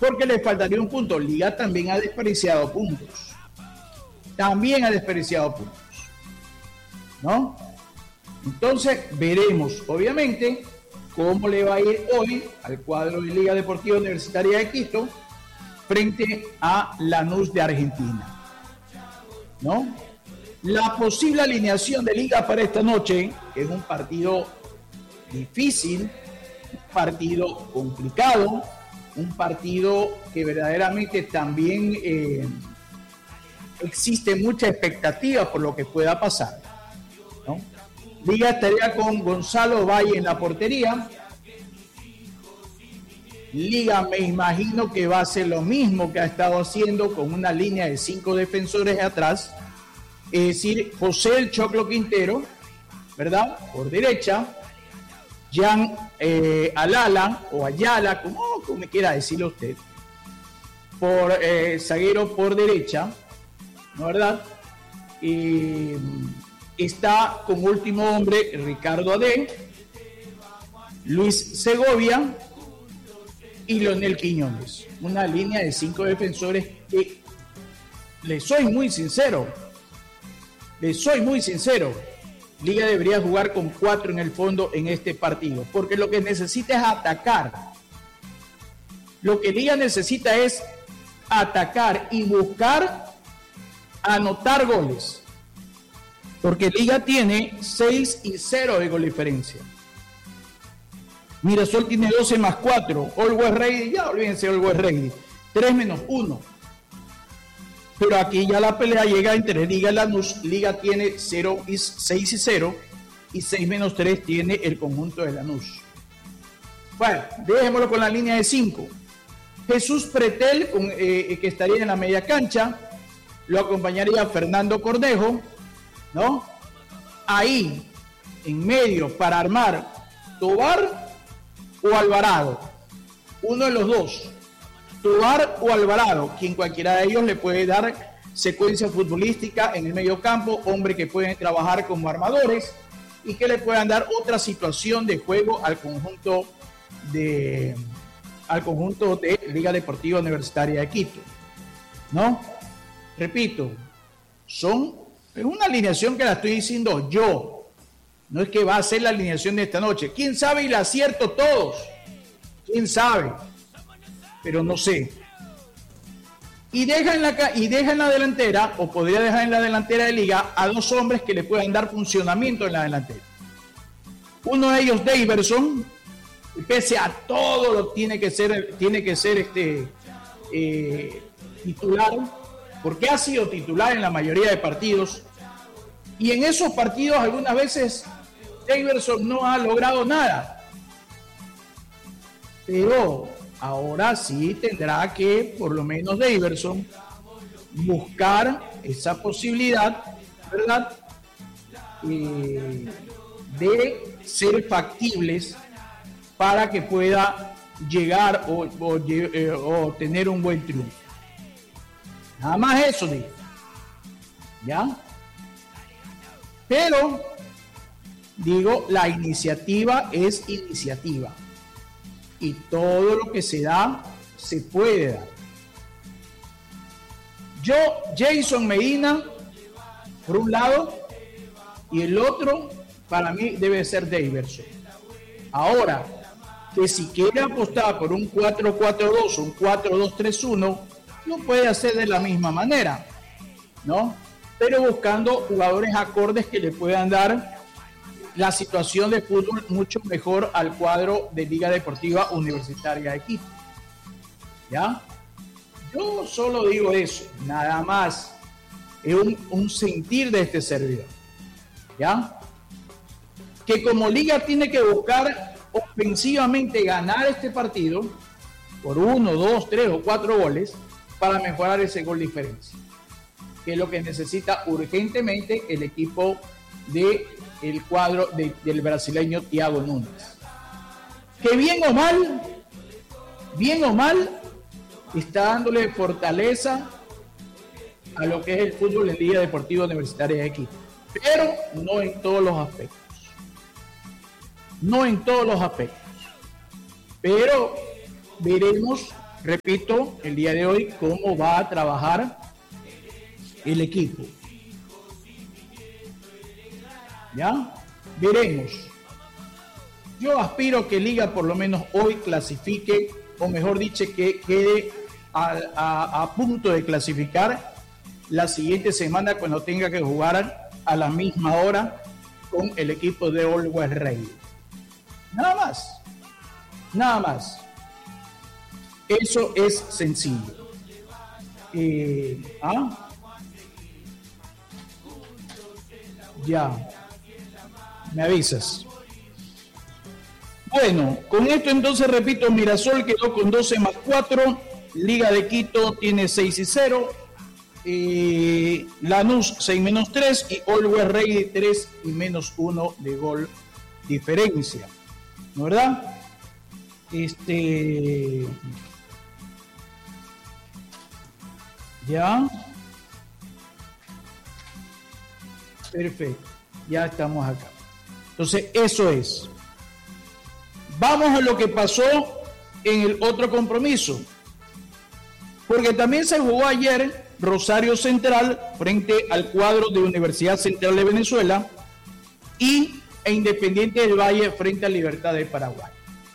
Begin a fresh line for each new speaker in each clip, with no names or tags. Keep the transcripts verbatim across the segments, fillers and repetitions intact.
porque le faltaría un punto. Liga también ha desperdiciado puntos. También ha desperdiciado puntos, ¿no? Entonces veremos, obviamente, cómo le va a ir hoy al cuadro de Liga Deportiva Universitaria de Quito frente a Lanús de Argentina, ¿no? La posible alineación de Liga para esta noche, que es un partido difícil, un partido complicado, un partido que verdaderamente también eh, existe mucha expectativa por lo que pueda pasar, ¿no? Liga estaría con Gonzalo Valle en la portería. Liga me imagino que va a hacer lo mismo que ha estado haciendo con una línea de cinco defensores atrás, es decir, José el Choclo Quintero, ¿verdad? Por derecha, Jan eh, Alala o Ayala, como, como quiera decirlo usted, por eh, zaguero por derecha, ¿no, verdad? Y está como último hombre Ricardo Adén, Luis Segovia y Leonel Quiñones. Una línea de cinco defensores que, les soy muy sincero, les soy muy sincero, Liga debería jugar con cuatro en el fondo en este partido, porque lo que necesita es atacar. Lo que Liga necesita es atacar y buscar anotar goles, porque Liga tiene seis y cero de gol diferencia. Mirasol tiene doce más cuatro, Always Ready, ya olvídense Always Ready, tres menos uno. Pero aquí ya la pelea llega entre Liga y Lanús. Liga tiene cero y seis y cero y seis menos tres tiene el conjunto de Lanús. Bueno, dejémoslo con la línea de cinco. Jesús Pretel, con, eh, que estaría en la media cancha, lo acompañaría Fernando Cornejo, ¿no? Ahí, en medio, para armar Tobar o Alvarado, uno de los dos, Tobar o Alvarado, quien cualquiera de ellos le puede dar secuencia futbolística en el medio campo, hombre que pueden trabajar como armadores y que le puedan dar otra situación de juego al conjunto de al conjunto de Liga Deportiva Universitaria de Quito, ¿no? Repito, son es una alineación que la estoy diciendo yo, no es que va a ser la alineación de esta noche. ¿Quién sabe y la acierto todos? ¿Quién sabe? Pero no sé. Y deja, en la, y deja en la delantera, o podría dejar en la delantera de Liga, a dos hombres que le puedan dar funcionamiento en la delantera. Uno de ellos, Daverson, pese a todo, lo tiene que ser, tiene que ser este, eh, titular, porque ha sido titular en la mayoría de partidos. Y en esos partidos, algunas veces, Daverson no ha logrado nada. Pero ahora sí tendrá que, por lo menos Daverson, buscar esa posibilidad, ¿verdad? Eh, de ser factibles para que pueda llegar o, o, eh, o tener un buen triunfo. Nada más eso, digo. ¿Ya? Pero, digo, la iniciativa es iniciativa. Y todo lo que se da, se puede dar. Yo, Jason Medina, por un lado, y el otro, para mí, debe ser Daverson. Ahora, que si quiere apostar por un cuatro cuatro dos o un cuatro dos tres uno, lo puede hacer de la misma manera, ¿no? Pero buscando jugadores acordes que le puedan dar la situación de fútbol mucho mejor al cuadro de Liga Deportiva Universitaria de Quito. ¿Ya? Yo solo digo eso, nada más. Es un, un sentir de este servidor. ¿Ya? Que como Liga tiene que buscar ofensivamente ganar este partido por uno, dos, tres o cuatro goles para mejorar ese gol diferencia. Que es lo que necesita urgentemente el equipo de el cuadro de, del brasileño Thiago Núñez. Que bien o mal, bien o mal, está dándole fortaleza a lo que es el fútbol en Liga Deportiva Universitaria de Quito, pero no en todos los aspectos. No en todos los aspectos. Pero veremos repito, el día de hoy, cómo va a trabajar el equipo. ¿Ya? Veremos. Yo aspiro que Liga por lo menos hoy clasifique, o mejor dicho, que quede a, a, a punto de clasificar la siguiente semana cuando tenga que jugar a la misma hora con el equipo de Always Ready. Nada más. Nada más. Eso es sencillo. Eh, ¿ah? Ya. Me avisas. Bueno, con esto entonces repito, Mirasol quedó con doce más cuatro, Liga de Quito tiene seis y cero, eh, Lanús seis menos tres y Always Ready tres y menos uno de gol diferencia. ¿No verdad? Este. Ya. Perfecto. Ya estamos acá. Entonces, eso es. Vamos a lo que pasó en el otro compromiso. Porque también se jugó ayer Rosario Central frente al cuadro de Universidad Central de Venezuela y e Independiente del Valle frente a Libertad de Paraguay.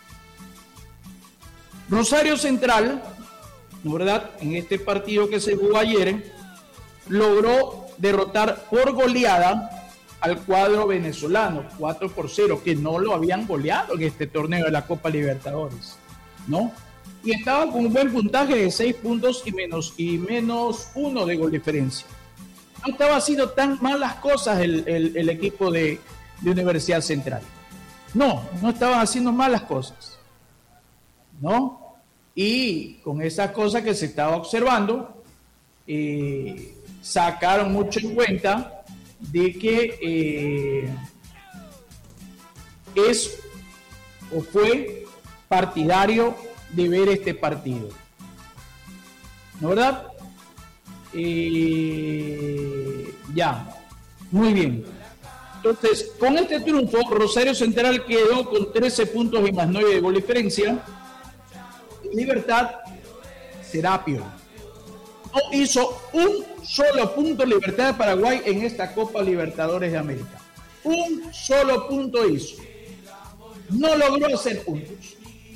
Rosario Central, ¿no verdad? En este partido que se jugó ayer, logró derrotar por goleada al cuadro venezolano, cuatro por cero, que no lo habían goleado en este torneo de la Copa Libertadores, ¿no? Y estaba con un buen puntaje de seis puntos y menos, y menos uno de gol diferencia. No estaba haciendo tan malas cosas el, el, el equipo de, de Universidad Central. No, no estaban haciendo malas cosas, ¿no? Y con esas cosas que se estaba observando, eh, sacaron mucho en cuenta de que eh, es o fue partidario de ver este partido, ¿no verdad? Eh, ya, muy bien. Entonces, con este triunfo, Rosario Central quedó con trece puntos y más nueve de gol diferencia. Libertad Serapio no hizo un solo punto Libertad de Paraguay en esta Copa Libertadores de América. Un solo punto hizo. No logró hacer puntos.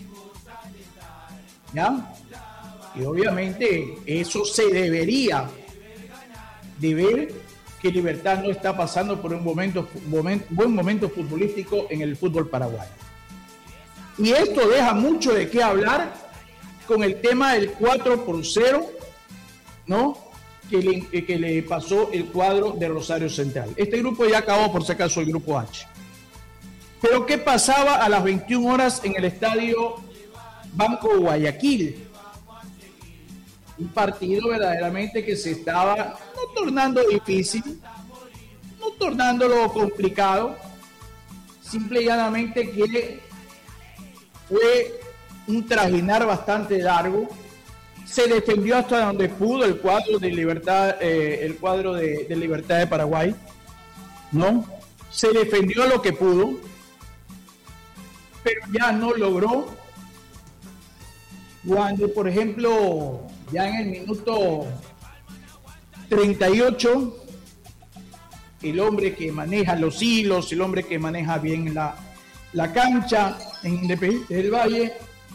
¿Ya? Y obviamente eso se debería de ver que Libertad no está pasando por un momento, momento, buen momento futbolístico en el fútbol paraguayo. Y esto deja mucho de qué hablar con el tema del cuatro por cero, ¿no? Que le, que le pasó el cuadro de Rosario Central. Este grupo ya acabó, por si acaso, el grupo H. Pero ¿qué pasaba a las veintiuna horas en el estadio Banco Guayaquil? Un partido verdaderamente que se estaba no tornando difícil, no tornándolo complicado, simple y llanamente que fue un trajinar bastante largo. Se defendió hasta donde pudo el cuadro de Libertad, eh, el cuadro de, de Libertad de Paraguay, ¿no? Se defendió lo que pudo, pero ya no logró. Cuando, por ejemplo, ya en el minuto treinta y ocho, el hombre que maneja los hilos, el hombre que maneja bien la, la cancha en Independiente del Valle,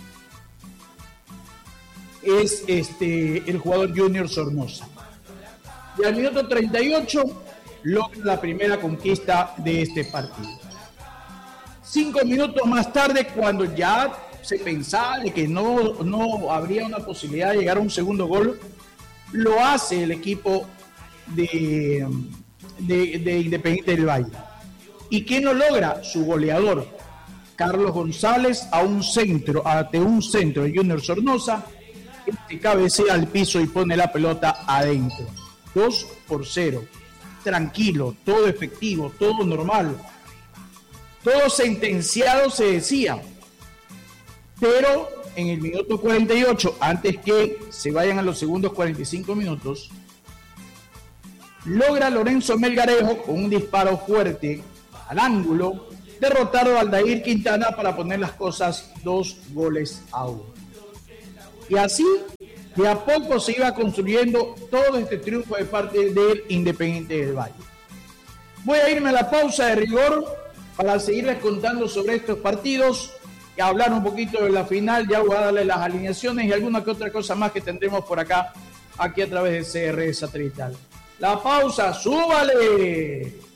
es este el jugador Junior Sornosa. Y al minuto treinta y ocho logra la primera conquista de este partido. Cinco minutos más tarde, cuando ya se pensaba de que no, no habría una posibilidad de llegar a un segundo gol, lo hace el equipo de, de, de Independiente del Valle. ¿Y quién lo logra? Su goleador, Carlos González, a un centro, ante un centro de Junior Sornosa, este cabecea al piso y pone la pelota adentro. dos por cero. Tranquilo, todo efectivo, todo normal. Todo sentenciado se decía. Pero en el minuto cuarenta y ocho, antes que se vayan a los segundos cuarenta y cinco minutos, logra Lorenzo Melgarejo con un disparo fuerte al ángulo derrotar a Aldair Quintana para poner las cosas dos goles a uno. Y así, de a poco se iba construyendo todo este triunfo de parte del Independiente del Valle. Voy a irme a la pausa de rigor para seguirles contando sobre estos partidos y hablar un poquito de la final. Ya voy a darle las alineaciones y alguna que otra cosa más que tendremos por acá, aquí a través de C R Satelital. La pausa, ¡súbale!